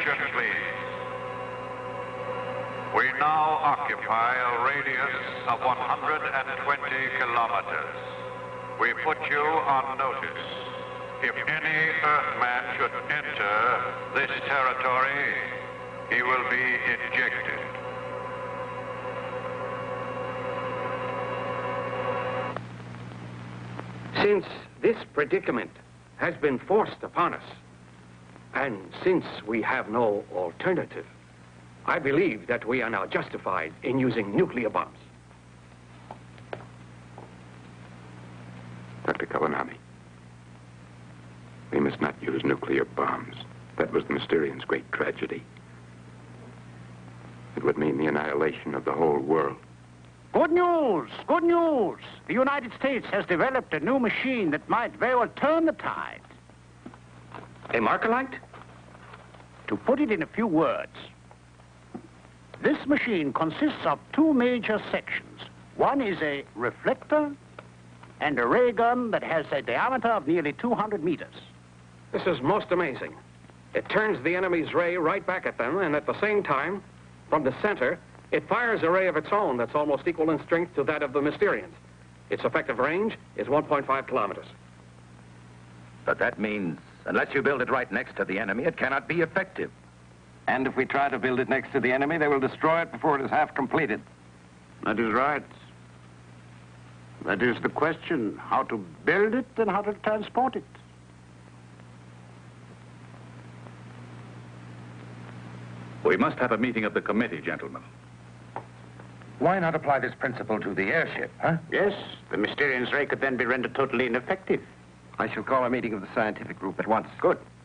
Attention, please. We now occupy a radius of 120 kilometers. We put you on notice. If any Earthman should enter this territory, he will be ejected. Since this predicament has been forced upon us, and since we have no alternative, I believe that we are now justified in using nuclear bombs. Dr. Kalanami, we must not use nuclear bombs. That was the Mysterians' great tragedy. It would mean the annihilation of the whole world. Good news! Good news! The United States has developed a new machine that might very well turn the tide. A Markalite? To put it in a few words, this machine consists of two major sections. One is a reflector and a ray gun that has a diameter of nearly 200 meters. This is most amazing. It turns the enemy's ray right back at them, and at the same time, from the center, it fires a ray of its own that's almost equal in strength to that of the Mysterians. Its effective range is 1.5 kilometers. But that means, unless you build it right next to the enemy, it cannot be effective. And if we try to build it next to the enemy, they will destroy it before it is half completed. That is right. That is the question, how to build it and how to transport it. We must have a meeting of the committee, gentlemen. Why not apply this principle to the airship, huh? Yes, the Mysterian's ray could then be rendered totally ineffective. I shall call a meeting of the scientific group at once. Good.